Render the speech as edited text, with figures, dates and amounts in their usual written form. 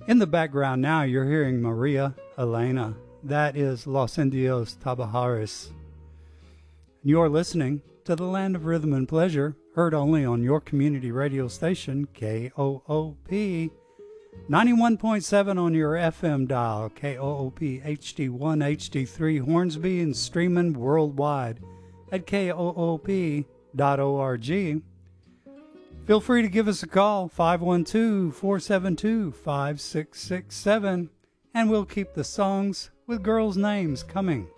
In the background now, you're hearing Maria Elena. That is Los Indios Tabajaras. You're listening to the Land of Rhythm and Pleasure, heard only on your community radio station, KOOP. 91.7 on your FM dial, KOOP HD1, HD3 Hornsby, and streaming worldwide at koop.org. Feel free to give us a call, 512-472-5667, and we'll keep the songs with girls' names coming.